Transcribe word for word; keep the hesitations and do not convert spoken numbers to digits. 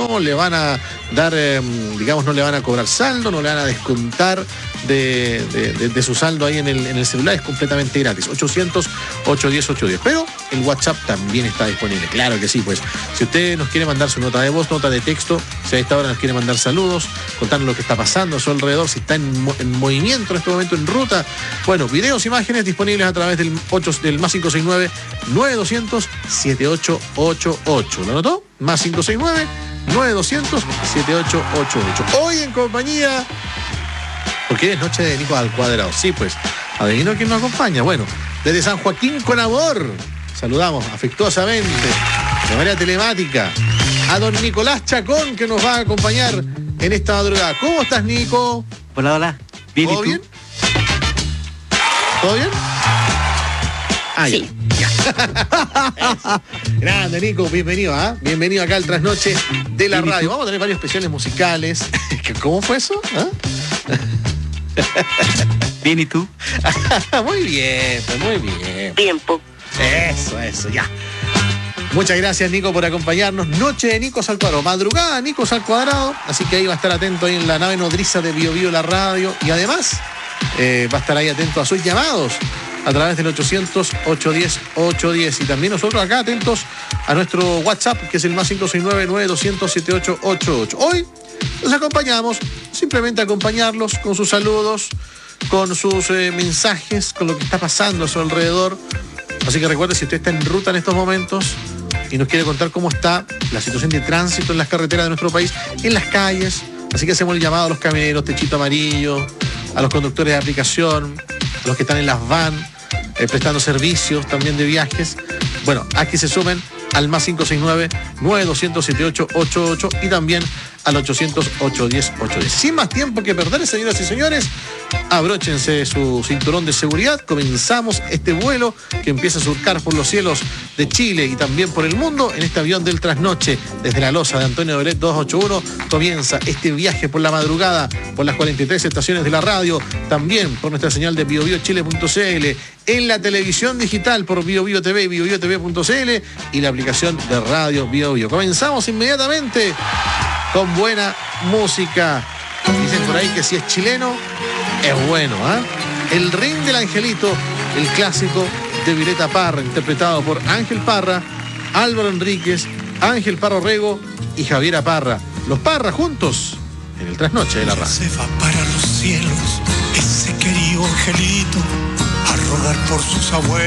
no le van a dar, eh, digamos, no le van a cobrar saldo, no le van a descontar de, de, de, de su saldo ahí en el, en el celular, es completamente gratis. ochocientos, ochocientos diez, ochocientos diez. Pero el WhatsApp también está disponible, claro que sí, pues. Si usted nos quiere mandar su nota de voz, nota de texto, si a esta hora nos quiere mandar saludos, contarnos lo que está pasando a su alrededor, si está en, en movimiento en este momento, en ruta, bueno, videos, imágenes disponibles a través del, ocho, del más cinco seis nueve, nueve dos cero cero, siete ocho ocho ocho. ¿Lo anotó? Más cinco seis nueve, nueve dos cero cero, siete ocho ocho ocho. Hoy en compañía, porque es noche de Nico al Cuadrado. Sí, pues, adivino quién nos acompaña. Bueno, desde San Joaquín con amor, saludamos afectuosamente, de manera telemática, a don Nicolás Chacón, que nos va a acompañar en esta madrugada. ¿Cómo estás, Nico? Hola, hola. ¿Bien, ¿Todo y tú? bien? ¿Todo bien? Ah, sí. Ya. Grande, Nico, bienvenido, ¿ah? ¿eh? Bienvenido acá al Trasnoche de la Radio. Vamos a tener varios especiales musicales. ¿Cómo fue eso? ¿Ah? Bien, ¿y tú? Muy bien, pues muy bien. Tiempo. Eso, eso, ya. Muchas gracias, Nico, por acompañarnos. Noche de Nicos al Cuadrado, madrugada Nicos al Cuadrado, así que ahí va a estar atento ahí en la nave nodriza de Bio Bio la radio, y además eh, va a estar ahí atento a sus llamados a través del ochocientos, ochocientos diez, ochocientos diez, y también nosotros acá atentos a nuestro WhatsApp, que es el más cinco seis nueve, nueve dos cero cero, siete ocho ocho ocho. Hoy los acompañamos, simplemente acompañarlos con sus saludos, con sus eh, mensajes, con lo que está pasando a su alrededor. Así que recuerde, si usted está en ruta en estos momentos y nos quiere contar cómo está la situación de tránsito en las carreteras de nuestro país, en las calles, así que hacemos el llamado a los camioneros, techito amarillo, a los conductores de aplicación, a los que están en las van, eh, prestando servicios también de viajes. Bueno, aquí se sumen al más cinco seis nueve, nueve dos cero cero, siete ocho ocho ocho y también al ochocientos, ochocientos diez, ochocientos diez. Sin más tiempo que perder, señoras y señores, abróchense su cinturón de seguridad. Comenzamos este vuelo que empieza a surcar por los cielos de Chile y también por el mundo en este avión del Trasnoche. Desde la losa de Antonio Dolet doscientos ochenta y uno comienza este viaje por la madrugada, por las cuarenta y tres estaciones de la radio, también por nuestra señal de bio bio chile punto c l, en la televisión digital por Bio Bio T V, bio bio t v punto c l y la aplicación de radio Bio Bio. Comenzamos inmediatamente con buena música. Dicen por ahí que si es chileno, es bueno, ¿ah? ¿eh? El Ring del Angelito, el clásico de Violeta Parra, interpretado por Ángel Parra, Álvaro Enríquez, Ángel Parra Rego y Javiera Parra. Los Parra juntos en el Trasnoche de la Radio. Se va para los cielos ese querido angelito a rogar por sus abuelos.